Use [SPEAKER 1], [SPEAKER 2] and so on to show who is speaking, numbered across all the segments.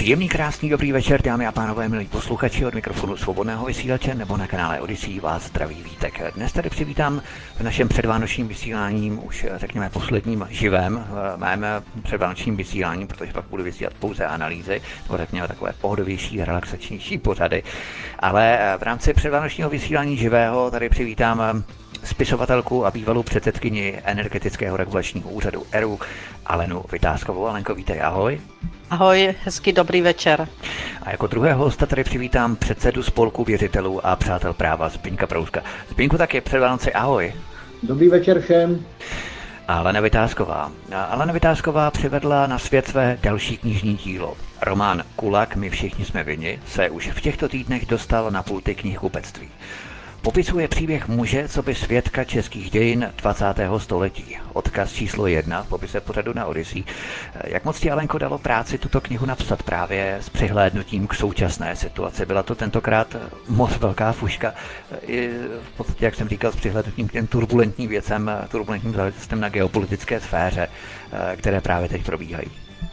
[SPEAKER 1] Příjemný, krásný, dobrý večer, dámy a pánové, milí posluchači, od mikrofonu Svobodného vysílače nebo na kanále Odyssey vás zdraví Vítek. Dnes tady přivítám v našem předvánočním vysíláním, už řekněme posledním živém, mém předvánočním vysíláním, protože pak budu vysílat pouze analýzy, nebo řekněme takové pohodovější, relaxačnější pořady. Ale v rámci předvánočního vysílání živého tady přivítám spisovatelku a bývalou předsedkyni Energetického regulačního úřadu ERÚ Alenu Vitáskovou. Alenko, vítej, ahoj.
[SPEAKER 2] Ahoj, hezký dobrý večer.
[SPEAKER 1] A jako druhého hosta tady přivítám předsedu spolku věřitelů a přátel práva Zbyňka Prouska. Zbyňku, tak je před Vánoci, ahoj.
[SPEAKER 3] Dobrý večer všem.
[SPEAKER 1] Alena Vitásková. Alena Vitásková přivedla na svět své další knižní dílo. Román Kulak, my všichni jsme vinni, se už v těchto týdnech dostal na pulty knihkupectví. Popisuje příběh muže, co by svědka českých dějin 20. století. Odkaz číslo 1 v popise pořadu na Odyssey. Jak moc ti, Alenko, dalo práci tuto knihu napsat právě s přihlédnutím k současné situaci? Byla to tentokrát moc velká fuška, i v podstatě, jak jsem říkal, s přihlédnutím k těm turbulentním věcem, turbulentním záležitostem na geopolitické sféře, které právě teď probíhají.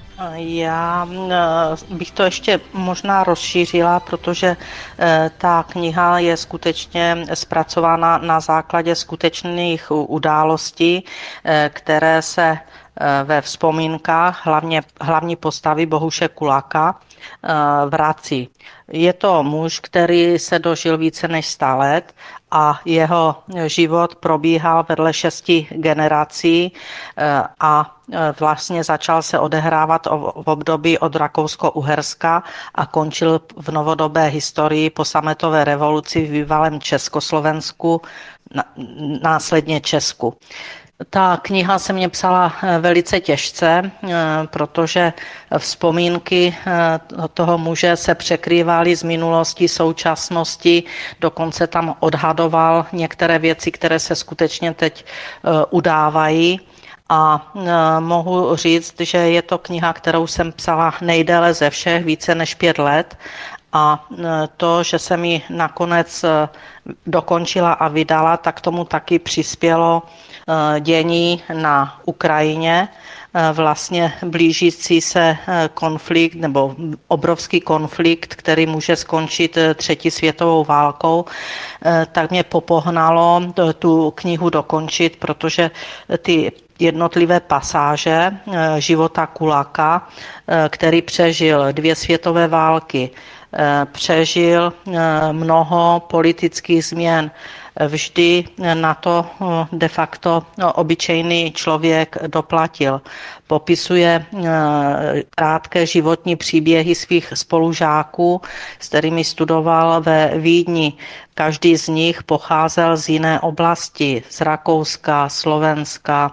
[SPEAKER 2] Já bych to ještě možná rozšířila, protože ta kniha je skutečně zpracována na základě skutečných událostí, které se ve vzpomínkách hlavní postavy Bohuše Kulaka vrací. Je to muž, který se dožil více než 100 let a jeho život probíhal vedle 6 generací a vlastně začal se odehrávat v období od Rakousko-Uherska a končil v novodobé historii po sametové revoluci v bývalém Československu, následně Česku. Ta kniha se mě psala velice těžce, protože vzpomínky toho muže se překrývaly z minulosti, současnosti, dokonce tam odhadoval některé věci, které se skutečně teď udávají. A mohu říct, že je to kniha, kterou jsem psala nejdéle ze všech, více než 5 let. A to, že jsem ji nakonec dokončila a vydala, tak tomu taky přispělo dění na Ukrajině, vlastně blížící se konflikt nebo obrovský konflikt, který může skončit 3. světovou válkou, tak mě popohnalo tu knihu dokončit, protože ty jednotlivé pasáže života Kulaka, který přežil 2 světové války, přežil mnoho politických změn. Vždy na to de facto obyčejný člověk doplatil. Popisuje krátké životní příběhy svých spolužáků, s kterými studoval ve Vídni. Každý z nich pocházel z jiné oblasti, z Rakouska, Slovenska,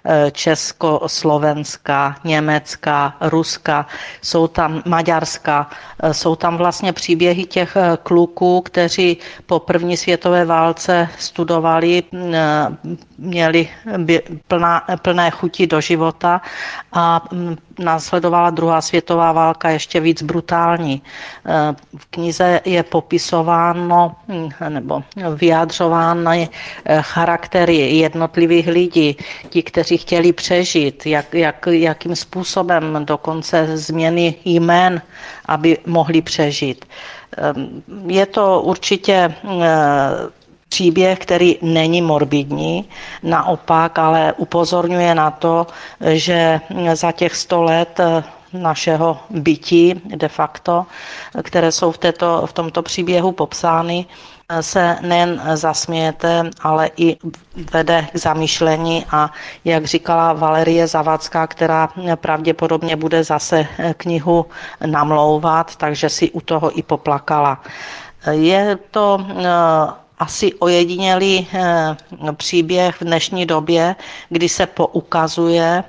[SPEAKER 2] Československa, Německa, Ruska, jsou tam Maďarska. Jsou tam vlastně příběhy těch kluků, kteří po první světové válce studovali, měli plné chuti do života a následovala 2. světová válka ještě víc brutální. V knize je popisováno nebo vyjádřovány charaktery jednotlivých lidí, ti, kteří chtěli přežít, jakým způsobem, dokonce změny jmén, aby mohli přežít. Je to určitě příběh, který není morbidní, naopak, ale upozorňuje na to, že za těch 100 let našeho bytí de facto, které jsou v tomto příběhu popsány, se nejen zasmějete, ale i vede k zamýšlení a jak říkala Valerie Zavacká, která pravděpodobně bude zase knihu namlouvat, takže si u toho i poplakala. Je to asi ojedinělý příběh v dnešní době, kdy se poukazuje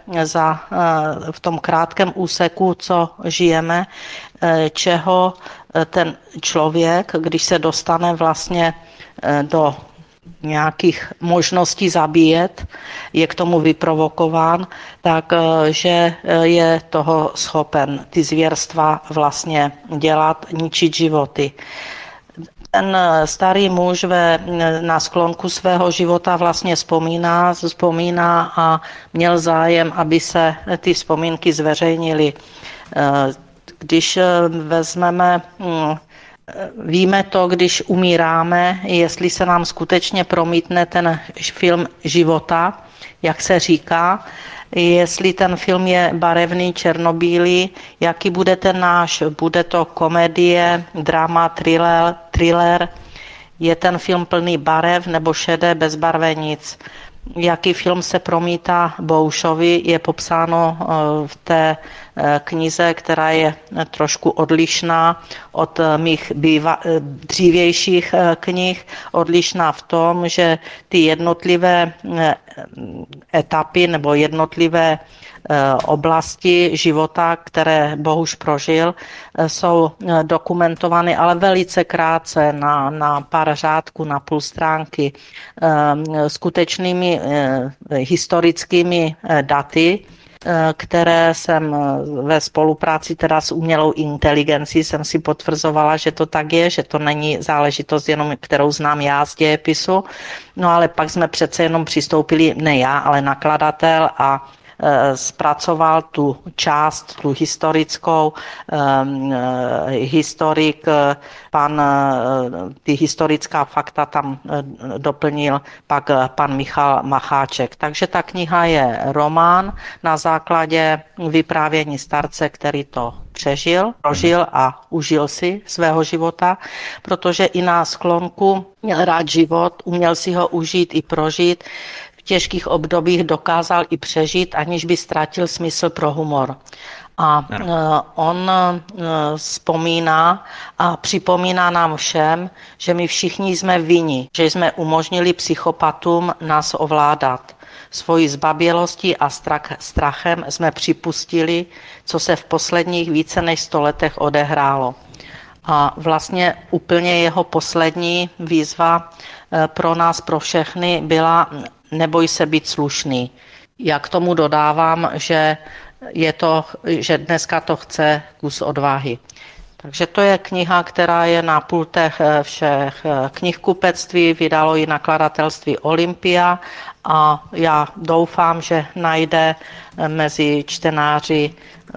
[SPEAKER 2] v tom krátkém úseku, co žijeme, čeho ten člověk, když se dostane vlastně do nějakých možností zabíjet, je k tomu vyprovokován, takže je toho schopen ty zvěrstva vlastně dělat, ničit životy. Ten starý muž na sklonku svého života vlastně vzpomíná a měl zájem, aby se ty vzpomínky zveřejnily. Když vezmeme, víme to, když umíráme, jestli se nám skutečně promítne ten film života, jak se říká, jestli ten film je barevný, černobílý, jaký bude ten náš, bude to komedie, drama, thriller, je ten film plný barev nebo šedé, bez barvenic. Jaký film se promítá Boušovi, je popsáno v té knize, která je trošku odlišná od mých dřívějších knih, odlišná v tom, že ty jednotlivé etapy nebo jednotlivé oblasti života, které Bohuš prožil, jsou dokumentovány, ale velice krátce na pár řádků, na půl stránky, skutečnými historickými daty, které jsem ve spolupráci teda s umělou inteligencí jsem si potvrzovala, že to tak je, že to není záležitost jenom, kterou znám já z dějepisu. No ale pak jsme přece jenom přistoupili, ne já, ale nakladatel a zpracoval tu část, tu historickou, historik, ty historická fakta tam doplnil pak pan Michal Macháček. Takže ta kniha je román na základě vyprávění starce, který to prožil a užil si svého života, protože i na sklonku měl rád život, uměl si ho užít i prožít, v těžkých obdobích dokázal i přežít, aniž by ztratil smysl pro humor. A on vzpomíná a připomíná nám všem, že my všichni jsme vinni, že jsme umožnili psychopatům nás ovládat. Svojí zbabělostí a strachem jsme připustili, co se v posledních více než 100 letech odehrálo. A vlastně úplně jeho poslední výzva pro nás, pro všechny, byla neboj se být slušný. Já k tomu dodávám, že dneska to chce kus odvahy. Takže to je kniha, která je na pultech všech knihkupectví, vydalo ji nakladatelství Olympia a já doufám, že najde mezi čtenáři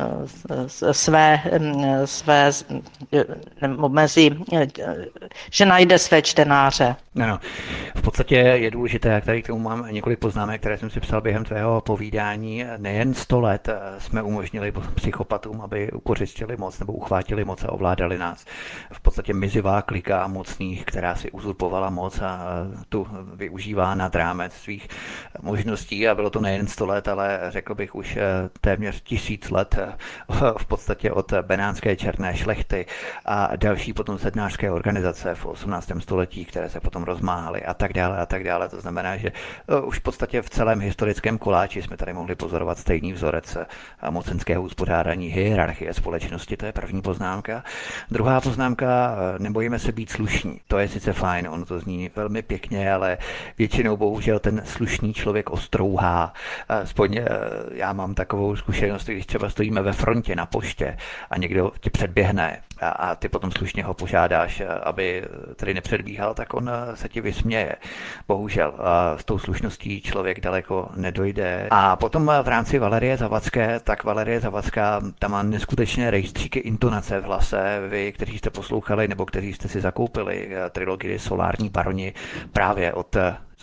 [SPEAKER 2] že najde své čtenáře.
[SPEAKER 1] No. V podstatě je důležité, jak tady k tomu mám několik poznámek, které jsem si psal během tvého povídání. Nejen 100 let jsme umožnili psychopatům, aby ukořistili moc nebo uchvátili moc a ovládali nás. V podstatě mizivá klika mocných, která si uzurpovala moc a tu využívá nad rámec svých možností. A bylo to nejen 100 let, ale řekl bych už téměř 1000 let v podstatě od benátské černé šlechty a další potom sednářské organizace v 18. století, které se potom rozmáhaly a tak dále a tak dále. To znamená, že už v podstatě v celém historickém koláči jsme tady mohli pozorovat stejný vzorec mocenského uspořádání, hierarchie společnosti. To je první poznámka. Druhá poznámka, nebojíme se být slušní. To je sice fajn, ono to zní velmi pěkně, ale většinou bohužel ten slušný člověk ostrouhá. Aspoň já mám takovou zkušenost, když třeba stojíme ve frontě na poště a někdo tě předběhne a ty potom slušně ho požádáš, aby tady nepředbíhal, tak on se ti vysměje. Bohužel s tou slušností člověk daleko nedojde. A potom v rámci Valerie Zavadské, tak Valerie Zavacká tam má neskutečné rejstříky intonace v hlase. Vy, kteří jste poslouchali nebo kteří jste si zakoupili trilogii Solární baroni právě od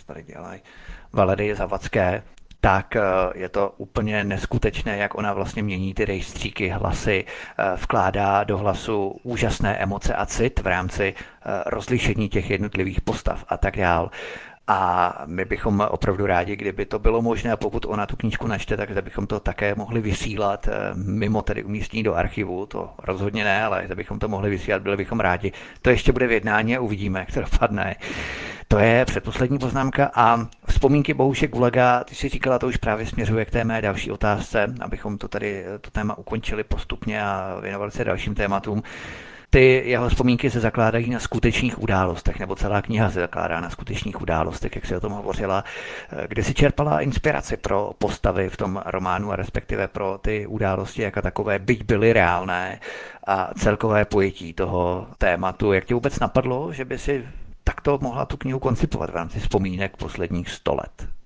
[SPEAKER 1] Valerie Zavadské, tak je to úplně neskutečné, jak ona vlastně mění ty rejstříky, hlasy, vkládá do hlasu úžasné emoce a cit v rámci rozlišení těch jednotlivých postav a tak dál. A my bychom opravdu rádi, kdyby to bylo možné, a pokud ona tu knížku načte, tak bychom to také mohli vysílat mimo tedy umístění do archivu, to rozhodně ne, ale bychom to mohli vysílat, byli bychom rádi. To ještě bude v jednání a uvidíme, jak to dopadne. To je předposlední poznámka a vzpomínky Bohuše Gulaga, ty si říkala, to už právě směřuje k té mé další otázce, abychom to téma ukončili postupně a věnovali se dalším tématům. Ty jeho vzpomínky se zakládají na skutečných událostech, nebo celá kniha se zakládá na skutečných událostech, jak si o tom hovořila. Kde si čerpala inspiraci pro postavy v tom románu a respektive pro ty události jako takové, byť byly reálné a celkové pojetí toho tématu. Jak tě vůbec napadlo, že by si takto mohla tu knihu koncipovat v rámci vzpomínek posledních 100 let?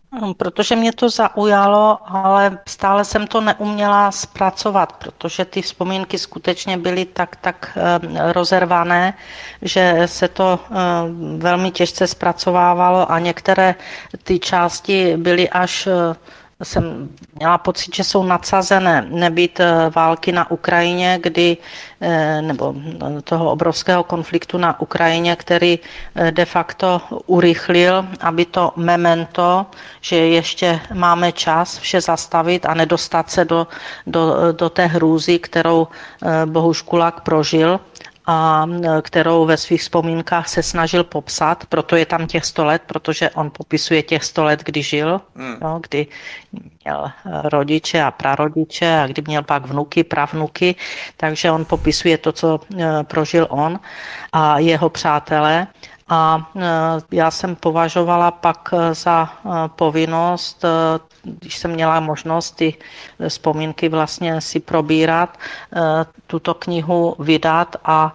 [SPEAKER 2] Protože mě to zaujalo, ale stále jsem to neuměla zpracovat, protože ty vzpomínky skutečně byly tak rozervané, že se to velmi těžce zpracovávalo a některé ty části byly až jsem měla pocit, že jsou nadsazené. Nebýt války na Ukrajině, nebo toho obrovského konfliktu na Ukrajině, který de facto urychlil, aby to memento, že ještě máme čas vše zastavit a nedostat se do té hrůzy, kterou Bohuš Kulak prožil, a kterou ve svých vzpomínkách se snažil popsat, proto je tam těch 100 let, protože on popisuje těch 100 let, kdy žil, kdy měl rodiče a prarodiče a kdy měl pak vnuky, pravnuky, takže on popisuje to, co prožil on a jeho přátelé. A já jsem považovala pak za povinnost, když jsem měla možnost ty vzpomínky vlastně si probírat, tuto knihu vydat a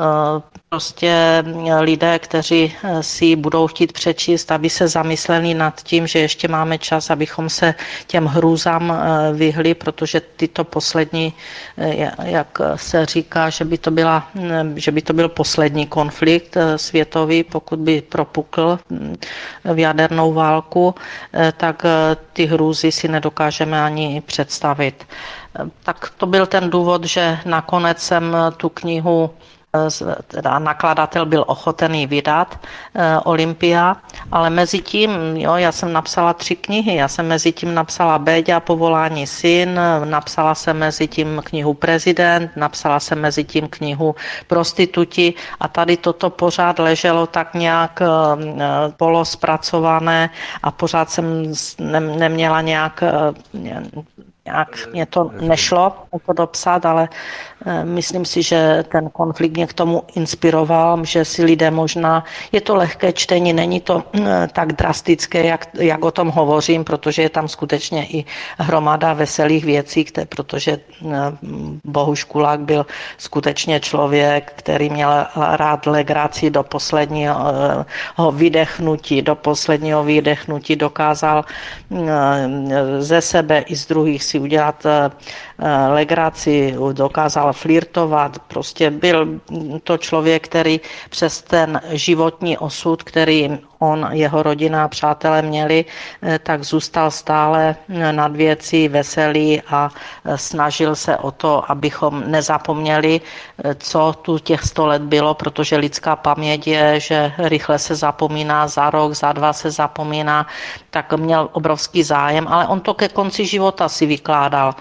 [SPEAKER 2] prostě lidé, kteří si ji budou chtít přečíst, aby se zamysleli nad tím, že ještě máme čas, abychom se těm hrůzám vyhli, protože tyto poslední, jak se říká, že by to byl poslední konflikt světový, pokud by propukl v jadernou válku, tak ty hrůzy si nedokážeme ani představit. Tak to byl ten důvod, že nakonec jsem tu knihu, teda nakladatel byl ochoten ji vydat, Olympia, ale mezi tím, já jsem napsala 3 knihy, já jsem mezi tím napsala Béďa, Povolání syn, napsala jsem mezi tím knihu Prezident, napsala jsem mezi tím knihu Prostituti a tady toto pořád leželo tak nějak polospracované a pořád jsem neměla nějak mě to nešlo to dopsat, ale myslím si, že ten konflikt mě k tomu inspiroval, že si lidé možná, je to lehké čtení, není to tak drastické, jak o tom hovořím, protože je tam skutečně i hromada veselých věcí, protože Bohuš Kulak byl skutečně člověk, který měl rád legraci do posledního vydechnutí, dokázal ze sebe i z druhých si udělat legraci, dokázal flirtovat, prostě byl to člověk, který přes ten životní osud, který on, jeho rodina a přátelé měli, tak zůstal stále nad věcí veselý a snažil se o to, abychom nezapomněli, co tu těch 100 let bylo, protože lidská paměť je, že rychle se zapomíná, za rok, za 2 se zapomíná, tak měl obrovský zájem, ale on to ke konci života si vykládal,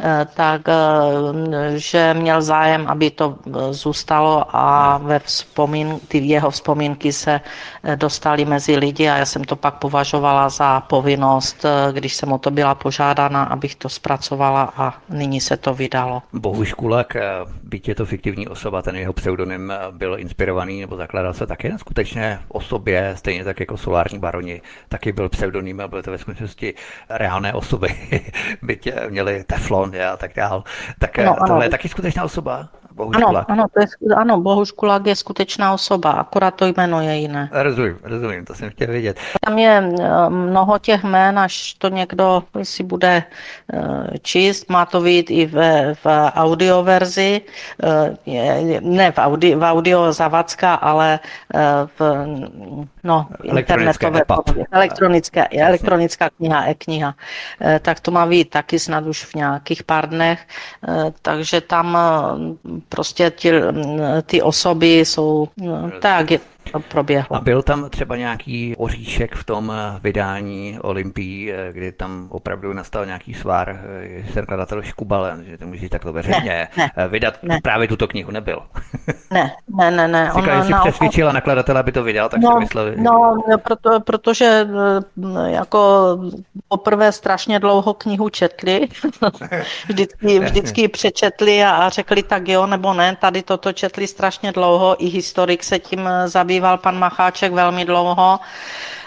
[SPEAKER 2] takže měl zájem, aby to zůstalo a ty jeho vzpomínky se dostaly mezi lidi a já jsem to pak považovala za povinnost, když jsem o to byla požádána, abych to zpracovala a nyní se to vydalo.
[SPEAKER 1] Bohuš Kulak, byť je to fiktivní osoba, ten jeho pseudonym byl inspirovaný nebo zakládal se také na skutečné osobě, stejně tak jako Solární baroni, taky byl pseudonym a byly to ve skutečnosti reálné osoby, byť měli teflon a tak dál. Tak tohle je taky skutečná osoba? Bohuš Kulak.
[SPEAKER 2] Ano, Bohuš Kulak je skutečná osoba, akorát to jméno je jiné.
[SPEAKER 1] Rozumím, to jsem chtěl vědět.
[SPEAKER 2] Tam je mnoho těch jmén, až to někdo si bude číst, má to být i v audioverzi, ne v audio Zavadzka, ale v internetové elektronická kniha, e-kniha. Tak to má být taky snad už v nějakých pár dnech, takže tam prostě ty osoby jsou, tak je to proběhlo.
[SPEAKER 1] A byl tam třeba nějaký oříšek v tom vydání Olympii, kdy tam opravdu nastal nějaký svár, že se nakladatel škubal, že to může takto veřejně vydat? Právě tuto knihu nebyl.
[SPEAKER 2] Ne.
[SPEAKER 1] Říkali, že si přesvědčila nakladatele, aby to vydal, tak si mysleli.
[SPEAKER 2] Protože jako poprvé strašně dlouho knihu četli, vždycky ji přečetli a řekli tak jo nebo ne, tady toto četli strašně dlouho, i historik se tím zabýval, pan Macháček, velmi dlouho.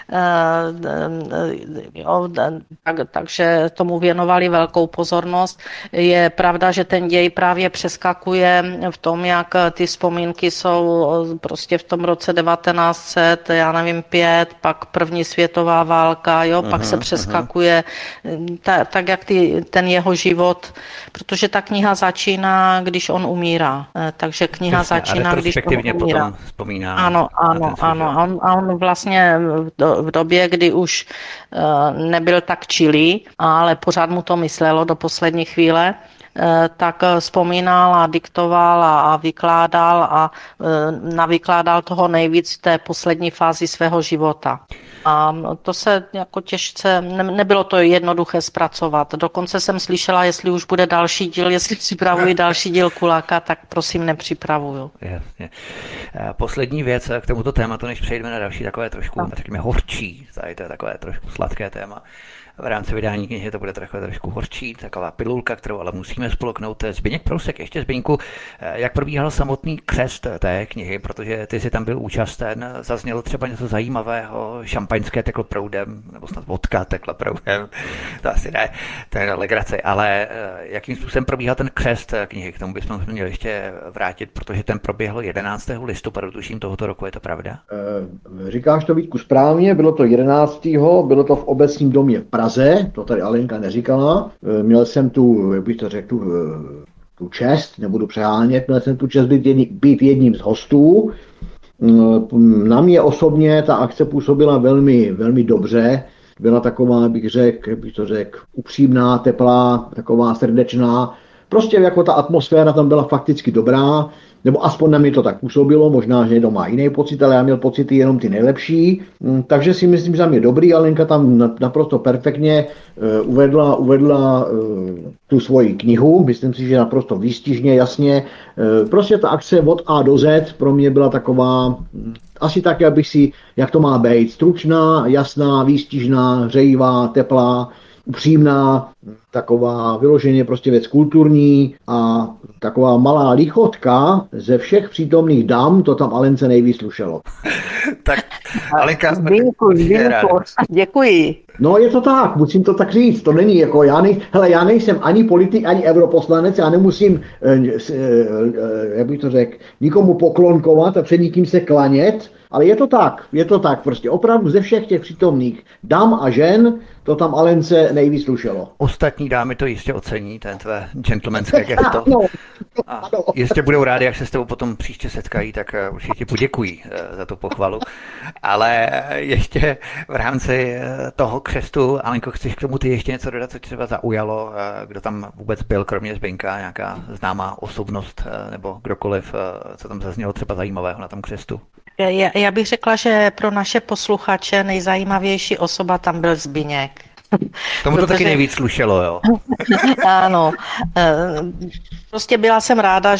[SPEAKER 2] takže tomu věnovali velkou pozornost. Je pravda, že ten děj právě přeskakuje v tom, jak ty vzpomínky jsou prostě v tom roce 1900, já nevím, 5, pak první světová válka, jo, pak se přeskakuje tak jak ten jeho život, protože ta kniha začíná, když on umírá. Takže kniha začíná, když on umírá.
[SPEAKER 1] Potom vzpomíná.
[SPEAKER 2] Ano. A on vlastně v době, kdy už nebyl tak čilý, ale pořád mu to myslelo do poslední chvíle, tak vzpomínal a diktoval a vykládal a navykládal toho nejvíc v té poslední fázi svého života. A to se jako těžce, nebylo to jednoduché zpracovat. Dokonce jsem slyšela, jestli už bude další díl, jestli připravuji další díl Kulaka, tak prosím nepřipravuju.
[SPEAKER 1] Jasně. Poslední věc k tomuto tématu, než přejdeme na další takové trošku, řekněme, horčí, tady to je takové trošku sladké téma. V rámci vydání knihy to bude trošku horčí, taková pilulka, kterou ale musíme spolknout. Zbyněk Prousek, ještě Zbyňku, jak probíhal samotný křest té knihy, protože ty jsi tam byl účasten, zaznělo třeba něco zajímavého, šampaňské teklo proudem, nebo snad vodka tekla proudem, to asi ne, to je legrace, ale jakým způsobem probíhal ten křest knihy, k tomu bychom se měli ještě vrátit, protože ten proběhl 11. listopadu, tuším tohoto roku, je to pravda?
[SPEAKER 3] Říkáš to, Vítku, správně, bylo to 11. Bylo to v obecním domě v Praze, to tady Alenka neříkala. Měl jsem tu, jak bych to řekl, tu čest, nebudu přehánět, měl jsem tu čest být jedním z hostů. Na mě osobně ta akce působila velmi, velmi dobře. Byla taková, bych to řekl, upřímná, teplá, taková srdečná. Prostě jako ta atmosféra tam byla fakticky dobrá, nebo aspoň na mě to tak působilo, možná, že někdo má jiný pocit, ale já měl pocity jenom ty nejlepší. Takže si myslím, že za mě dobrý. Alenka tam naprosto perfektně uvedla tu svoji knihu. Myslím si, že naprosto výstižně, jasně. Prostě ta akce od A do Z pro mě byla taková, asi tak, jak to má být. Stručná, jasná, výstižná, hřejivá, teplá, upřímná, taková vyloženě prostě věc kulturní a taková malá lichotka ze všech přítomných dam, to tam Alence nejvíc slušelo.
[SPEAKER 1] Tak, Alenka,
[SPEAKER 2] děkuji.
[SPEAKER 3] No je to tak, musím to tak říct, to není jako, já nejsem ani politik, ani europoslanec, já nemusím, jak bych to řekl, nikomu poklonkovat a před nikým se klanět, ale je to tak, prostě opravdu ze všech těch přítomných dam a žen, to tam Alence nejvíc slušelo.
[SPEAKER 1] Ostatní dámy to jistě ocení, ten tvé gentlemanské gesto. A jistě budou rádi, jak se s tebou potom příště setkají, tak určitě poděkují za tu pochvalu. Ale ještě v rámci toho křestu, Alenko, chceš k tomu ty ještě něco dodat, co tě třeba zaujalo, kdo tam vůbec byl, kromě Zbyňka, nějaká známá osobnost nebo kdokoliv, co tam zaznělo třeba zajímavého na tom křestu?
[SPEAKER 2] Já bych řekla, že pro naše posluchače nejzajímavější osoba tam byl Zbyněk.
[SPEAKER 1] Tomu to taky nejvíc slušelo, jo?
[SPEAKER 2] Ano. Prostě byla jsem ráda,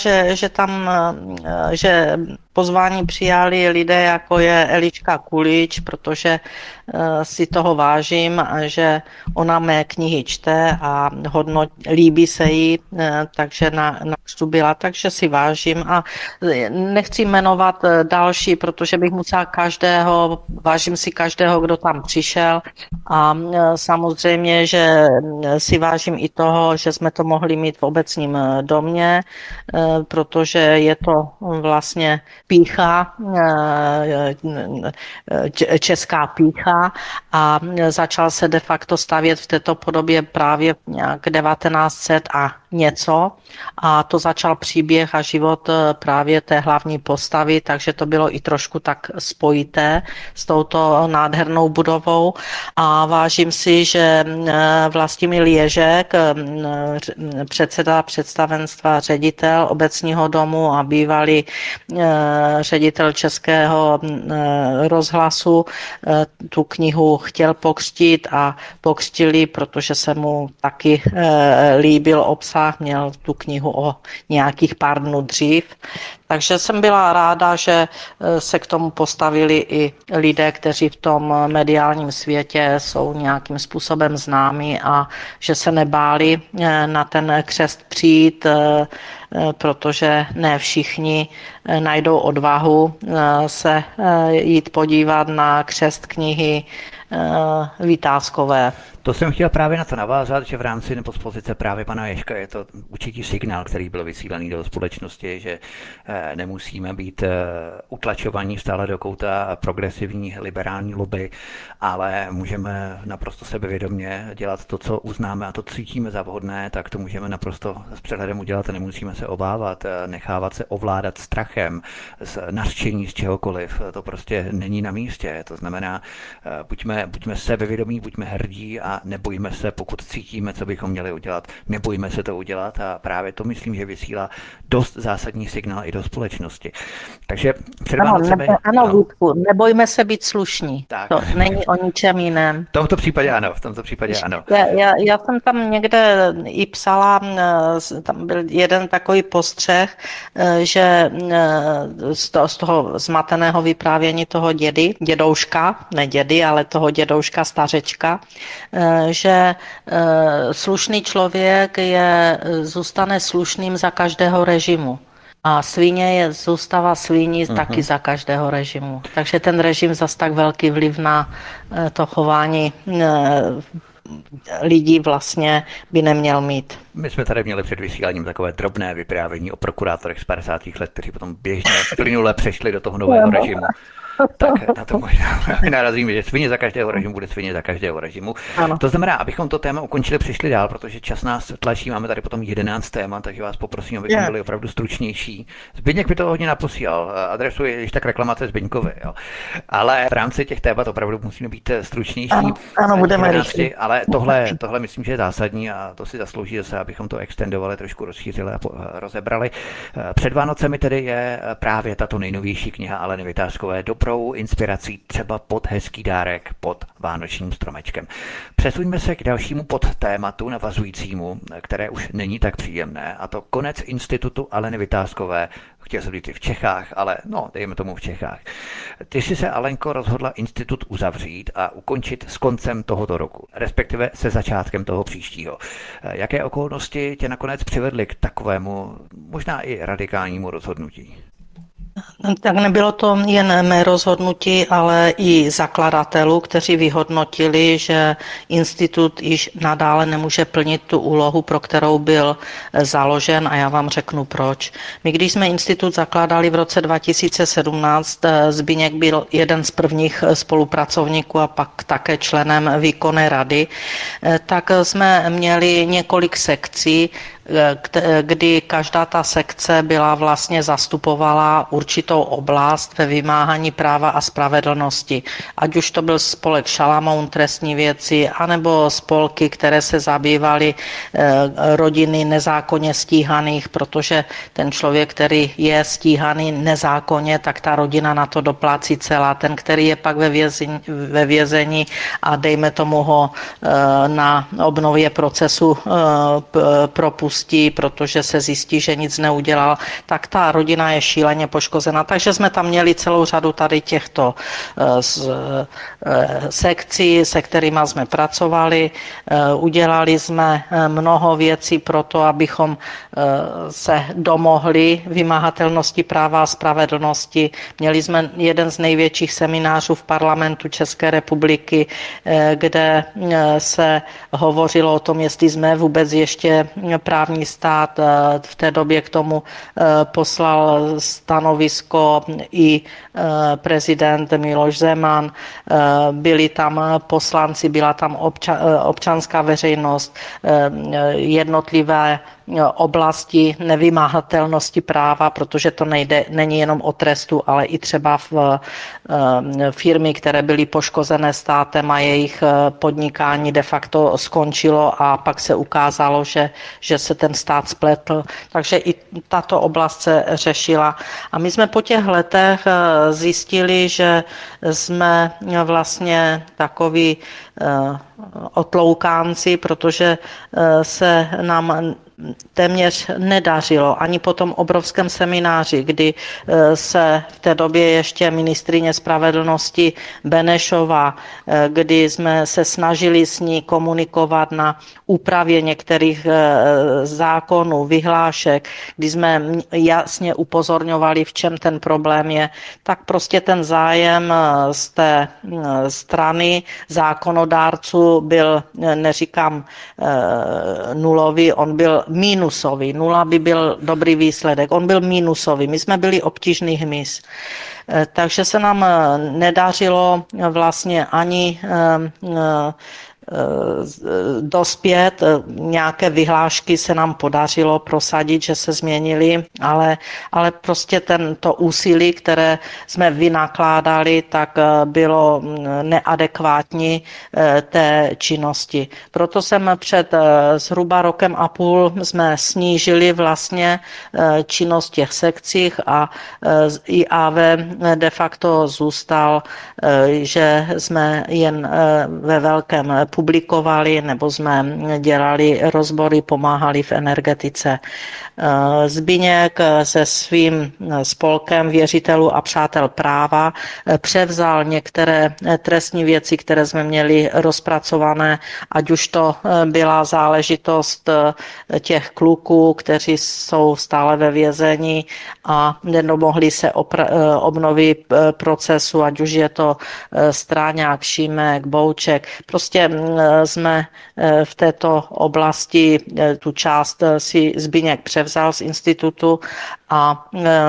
[SPEAKER 2] že pozvání přijali lidé, jako je Eliška Kulič, protože si toho vážím a že ona mé knihy čte a líbí se jí, takže na křtu byla, takže si vážím a nechci jmenovat další, protože bych musela vážím si každého, kdo tam přišel a samozřejmě, že si vážím i toho, že jsme to mohli mít v obecním domě, protože je to vlastně pýcha, česká pýcha a začal se de facto stavět v této podobě právě nějak 1900 a něco a to začal příběh a život právě té hlavní postavy, takže to bylo i trošku tak spojité s touto nádhernou budovou a vážím si, že Vlastimil Ježek, předseda představenstva, ředitel obecního domu a bývalý ředitel Českého rozhlasu tu knihu chtěl pokřtít a pokřtili, protože se mu taky líbil obsah, měl tu knihu o nějakých pár dnů dřív, Takže jsem byla ráda, že se k tomu postavili i lidé, kteří v tom mediálním světě jsou nějakým způsobem známí a že se nebáli na ten křest přijít, protože ne všichni najdou odvahu se jít podívat na křest knihy Vitáskové.
[SPEAKER 1] To jsem chtěl právě na to navázat, že v rámci nebo z pozice právě pana Ježka je to určitý signál, který byl vysílaný do společnosti, že nemusíme být utlačovaní stále do kouta progresivní liberální lobby, ale můžeme naprosto sebevědomě dělat to, co uznáme a to cítíme za vhodné, tak to můžeme naprosto s přehledem udělat a nemusíme se obávat, nechávat se ovládat strachem, z nařčení z čehokoliv. To prostě není na místě. To znamená, buďme sebevědomí, buďme hrdí a nebojíme se, pokud cítíme, co bychom měli udělat, nebojíme se to udělat a právě to myslím, že vysílá dost zásadní signál i do společnosti. Takže před Vánocemi...
[SPEAKER 2] Ano, Vítku, nebojme se být slušní.
[SPEAKER 1] Tak.
[SPEAKER 2] To není o ničem jiném.
[SPEAKER 1] V tomto případě ano.
[SPEAKER 2] Já jsem tam někde i psala, tam byl jeden takový postřeh, že z toho zmateného vyprávění toho dědouška, ne dědy, ale toho dědouška stařečka, že slušný člověk zůstane slušným za každého režimu. A svíně zůstává svíní taky za každého režimu. Takže ten režim zas tak velký vliv na to chování lidí vlastně by neměl mít.
[SPEAKER 1] My jsme tady měli před vysíláním takové drobné vyprávění o prokurátorech z 50. let, kteří potom běžně plynule přešli do toho nového režimu. Tak na to možná narazíme, že svině za každého režimu bude svině za každého režimu.
[SPEAKER 2] Ano.
[SPEAKER 1] To znamená, abychom to téma ukončili, přišli dál, protože čas nás tlačí, máme tady potom 11 témat, takže vás poprosím, abychom byli opravdu stručnější. Zbyněk by to hodně naposílal, adresuje již tak reklamace Zbyňkovi, jo. Ale v rámci těch témat opravdu musíme být stručnější.
[SPEAKER 2] Ano, budeme rychlí.
[SPEAKER 1] Ale tohle myslím, že je zásadní a to si zaslouží zase, abychom to extendovali, trošku rozšířili a rozebrali. Před Vánocemi tedy je právě tato nejnovější kniha Aleny Vitáskové dobrou inspirací třeba pod hezký dárek pod vánočním stromečkem. Přesuňme se k dalšímu podtématu navazujícímu, které už není tak příjemné, a to konec institutu Aleny Vitáskové. Chtěl jsem říct i v Čechách, ale dejme tomu v Čechách. Ty jsi se, Alenko, rozhodla institut uzavřít a ukončit s koncem tohoto roku, respektive se začátkem toho příštího. Jaké okolnosti tě nakonec přivedly k takovému, možná i radikálnímu rozhodnutí?
[SPEAKER 2] Tak nebylo to jen mé rozhodnutí, ale i zakladatelů, kteří vyhodnotili, že institut již nadále nemůže plnit tu úlohu, pro kterou byl založen, a já vám řeknu proč. My, když jsme institut zakládali v roce 2017, Zbyněk byl jeden z prvních spolupracovníků a pak také členem výkonné rady, tak jsme měli několik sekcí, kdy každá ta sekce byla vlastně zastupovala určitou oblast ve vymáhání práva a spravedlnosti. Ať už to byl spolek Šalamoun trestní věci, anebo spolky, které se zabývaly rodiny nezákonně stíhaných, protože ten člověk, který je stíhaný nezákonně, tak ta rodina na to doplácí celá. Ten, který je pak ve vězení a dejme tomu ho na obnově procesu propustí, protože se zjistí, že nic neudělal, tak ta rodina je šíleně poškozena. Takže jsme tam měli celou řadu tady těchto sekcí, se kterými jsme pracovali. Udělali jsme mnoho věcí pro to, abychom se domohli vymahatelnosti práva a spravedlnosti. Měli jsme jeden z největších seminářů v parlamentu České republiky, kde se hovořilo o tom, jestli jsme vůbec ještě právní stát. V té době k tomu poslal stanovisko i prezident Miloš Zeman, byli tam poslanci, byla tam občanská veřejnost, jednotlivé oblasti nevymáhatelnosti práva, protože to není jenom o trestu, ale i třeba v firmy, které byly poškozené státem a jejich podnikání de facto skončilo a pak se ukázalo, že se ten stát spletl. Takže i tato oblast se řešila. A my jsme po těch letech zjistili, že jsme vlastně takový otloukánci, protože se nám téměř nedařilo. Ani po tom obrovském semináři, kdy se v té době ještě ministryně spravedlnosti Benešová, kdy jsme se snažili s ní komunikovat na úpravě některých zákonů, vyhlášek, kdy jsme jasně upozorňovali, v čem ten problém je, tak prostě ten zájem z té strany zákonodárců byl, neříkám nulový, on byl minusový. Nula by byl dobrý výsledek. On byl minusový. My jsme byli obtížný hmyz. Takže se nám nedařilo vlastně ani dospět. Nějaké vyhlášky se nám podařilo prosadit, že se změnily, ale prostě to úsilí, které jsme vynakládali, tak bylo neadekvátní té činnosti. Proto jsem před zhruba rokem a půl jsme snížili vlastně činnost těch sekcích a IAV de facto zůstal, že jsme jen ve velkém publikovali nebo jsme dělali rozbory, pomáhali v energetice. Zbyněk se svým spolkem věřitelů a přátel práva převzal některé trestní věci, které jsme měli rozpracované, ať už to byla záležitost těch kluků, kteří jsou stále ve vězení a nedomohli se obnovy procesu, ať už je to Stráňák, Šimek, Bouček. Prostě jsme v této oblasti tu část si Zbyněk převzal z institutu a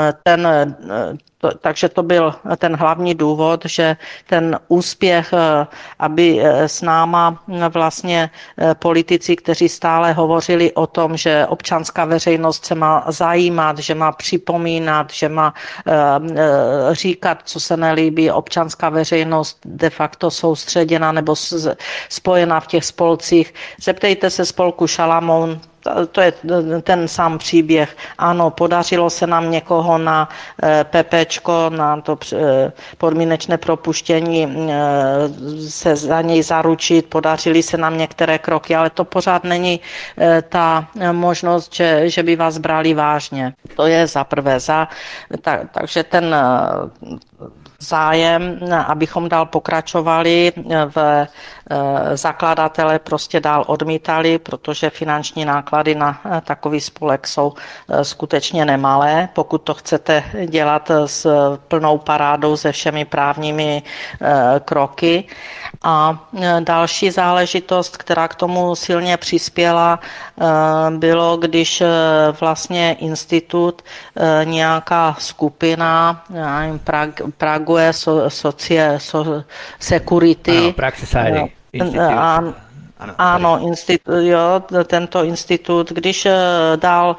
[SPEAKER 2] takže to byl ten hlavní důvod, že ten úspěch, aby s náma vlastně politici, kteří stále hovořili o tom, že občanská veřejnost se má zajímat, že má připomínat, že má říkat, co se nelíbí, občanská veřejnost de facto soustředěna nebo spojená v těch spolcích. Zeptejte se spolku Šalamoun, to je ten sám příběh. Ano, podařilo se nám někoho na PPčko, na to podmínečné propuštění se za něj zaručit, podařily se nám některé kroky, ale to pořád není ta možnost, že by vás brali vážně. To je za prvé. Takže ten zájem, abychom dál pokračovali v zakladatelé prostě dál odmítali, protože finanční náklady na takový spolek jsou skutečně nemalé. Pokud to chcete dělat s plnou parádou se všemi právními kroky. A další záležitost, která k tomu silně přispěla, bylo, když vlastně institut, nějaká skupina, Prague Security.
[SPEAKER 1] Ano, Prague Society.
[SPEAKER 2] Ano, tento institut, když dal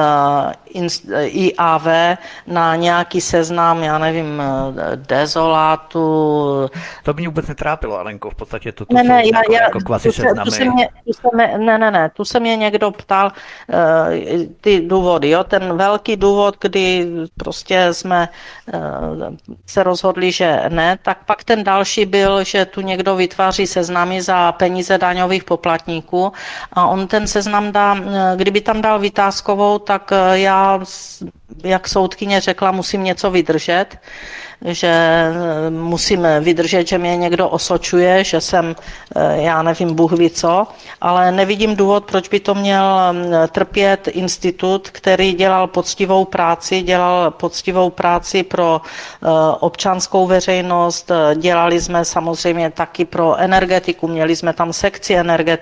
[SPEAKER 2] IAV na nějaký seznam, já nevím, dezolátu.
[SPEAKER 1] To by mě vůbec netrápilo, Alenko, v podstatě to
[SPEAKER 2] jako
[SPEAKER 1] kvasi seznamy.
[SPEAKER 2] Tu se mě někdo ptal ty důvody, jo, ten velký důvod, kdy prostě jsme se rozhodli, že ne, tak pak ten další byl, že tu někdo vytváří seznamy za peníze daňových poplatníků a on ten seznam dá, kdyby tam dal vytázkovou, tak já, jak soudkyně řekla, musím něco vydržet, že musím vydržet, že mě někdo osočuje, že jsem, já nevím, Bůh ví co, ale nevidím důvod, proč by to měl trpět institut, který dělal poctivou práci pro občanskou veřejnost, dělali jsme samozřejmě taky pro energetiku, měli jsme tam sekci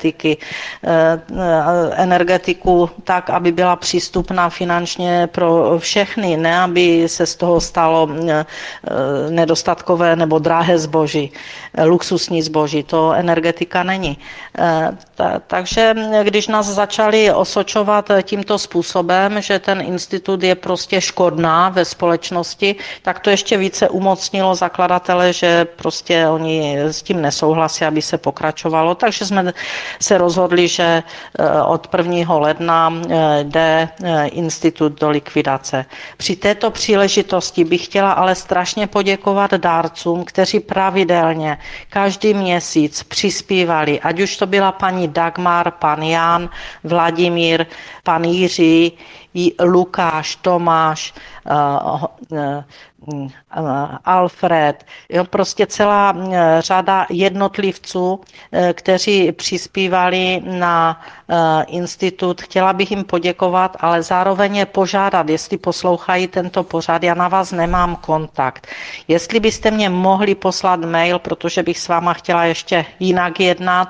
[SPEAKER 2] energetiku tak, aby byla přístupná finančně pro všechny, ne aby se z toho stalo nedostatkové nebo drahé zboží, luxusní zboží, to energetika není. Takže když nás začali osočovat tímto způsobem, že ten institut je prostě škodná ve společnosti, tak to ještě více umocnilo zakladatele, že prostě oni s tím nesouhlasí, aby se pokračovalo. Takže jsme se rozhodli, že od 1. ledna jde institut do likvidace. organizace. Při této příležitosti bych chtěla ale strašně poděkovat dárcům, kteří pravidelně každý měsíc přispívali, ať už to byla paní Dagmar, pan Jan, Vladimír, pan Jiří, Lukáš, Tomáš, Alfred, jo, prostě celá řada jednotlivců, kteří přispívali na institut. Chtěla bych jim poděkovat, ale zároveň je požádat, jestli poslouchají tento pořad, já na vás nemám kontakt. Jestli byste mě mohli poslat mail, protože bych s váma chtěla ještě jinak jednat,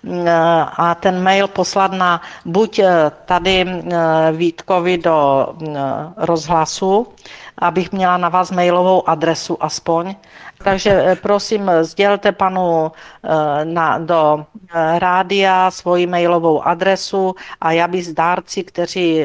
[SPEAKER 2] a ten mail poslat na buď tady Vítkovi do rozhlasu, abych měla na vás mailovou adresu aspoň. Takže prosím, sdělte panu do rádia svoji mailovou adresu a já bych s dárci, kteří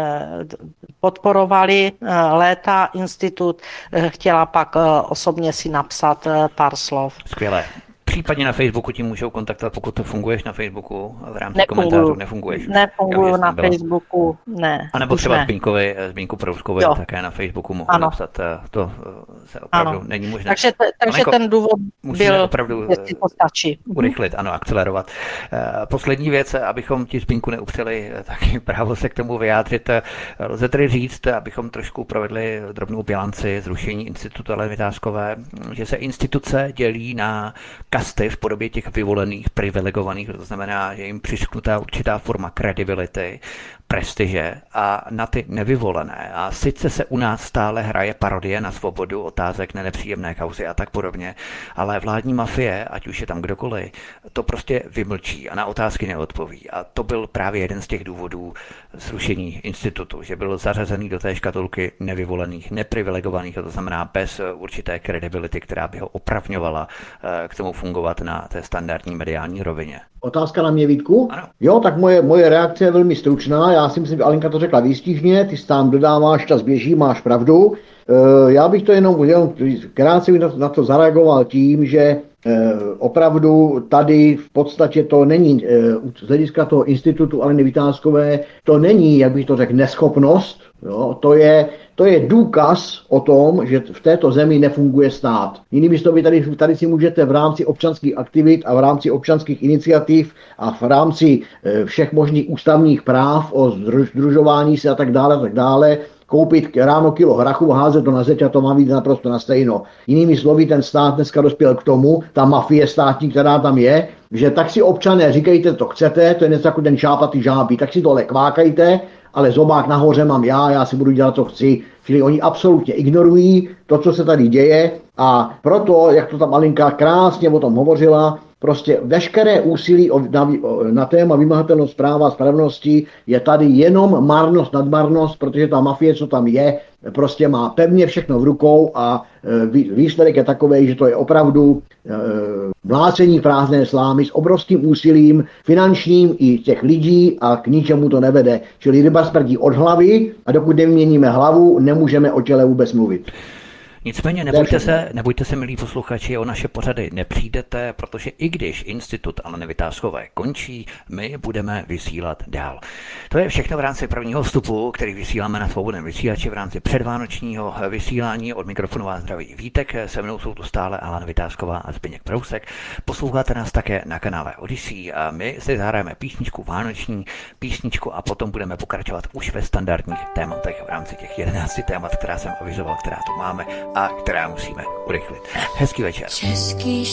[SPEAKER 2] podporovali léta institut, chtěla pak osobně si napsat pár slov.
[SPEAKER 1] Skvělé. Případně na Facebooku ti můžou kontaktovat, pokud to funguješ na Facebooku v rámci komentářů, nefunguješ.
[SPEAKER 2] Nefunguju na Facebooku, ne.
[SPEAKER 1] A nebo třeba Zbyňku Prouskovi také na Facebooku mohu napsat, to se opravdu není možné.
[SPEAKER 2] Takže ten důvod byl,
[SPEAKER 1] opravdu
[SPEAKER 2] jestli to stačí.
[SPEAKER 1] Urychlit, ano, akcelerovat. Poslední věc, abychom ti Zbyňku neupřeli taky právo se k tomu vyjádřit, lze tedy říct, abychom trošku provedli drobnou bilanci zrušení institutu Aleny Vitáskové, že se instituce dělí na kasty v podobě těch vyvolených, privilegovaných, to znamená, že jim přišknutá určitá forma kredibility, prestiže, a na ty nevyvolené. A sice se u nás stále hraje parodie na svobodu, otázek na nepříjemné kauzy a tak podobně, ale vládní mafie, ať už je tam kdokoliv, to prostě vymlčí a na otázky neodpoví. A to byl právě jeden z těch důvodů zrušení institutu, že byl zařazený do té škatulky nevyvolených, neprivilegovaných, to znamená bez určité kredibility, která by ho opravňovala k tomu fungovat na té standardní mediální rovině.
[SPEAKER 3] Otázka na mě, Vítku?
[SPEAKER 1] Ano.
[SPEAKER 3] Jo, tak moje reakce je velmi stručná. Já si myslím, že Alenka to řekla výstižně, ty tam dodáváš, čas běží, máš pravdu. Já bych to jenom krátce na to zareagoval tím, že opravdu tady v podstatě to není, z hlediska toho institutu Aleny Vitáskové, to není, jak bych to řekl, neschopnost, jo? To je důkaz o tom, že v této zemi nefunguje stát. Jinými slovy, tady si můžete v rámci občanských aktivit a v rámci občanských iniciativ a v rámci všech možných ústavních práv o sdružování se a tak dále, koupit ráno kilo hrachu, házet to na zeď a to má být naprosto na stejno. Jinými slovy, ten stát dneska dospěl k tomu, ta mafie státní, která tam je, že tak si občané říkejte, to chcete, to je něco jako ten šápatý žábí, tak si tohle kvákajte, ale zobák nahoře mám já si budu dělat, co chci. Čili oni absolutně ignorují to, co se tady děje, a proto, jak to tam Alinka krásně o tom hovořila, prostě veškeré úsilí na téma vymahatelnost práva a spravedlnosti je tady jenom marnost nad marnost, protože ta mafie, co tam je, prostě má pevně všechno v rukou a výsledek je takový, že to je opravdu mlácení prázdné slámy s obrovským úsilím finančním i těch lidí a k ničemu to nevede. Čili ryba smrdí od hlavy a dokud nevyměníme hlavu, nemůžeme o těle vůbec mluvit.
[SPEAKER 1] Nicméně nebojte se, milí posluchači, o naše pořady nepřijdete, protože i když institut Aleny Vitáskové končí, my budeme vysílat dál. To je všechno v rámci prvního vstupu, který vysíláme na Svobodném vysílači v rámci předvánočního vysílání. Od mikrofonu vás zdraví Vítek, se mnou jsou tu stále Alena Vitásková a Zbyněk Prousek. Posloucháte nás také na kanále Odyssey a my si zahrajeme písničku, vánoční písničku, a potom budeme pokračovat už ve standardních tématech v rámci těch 11 témat, která jsem avizoval, která tu máme a která musíme urychlit. Hezký večer.
[SPEAKER 4] Český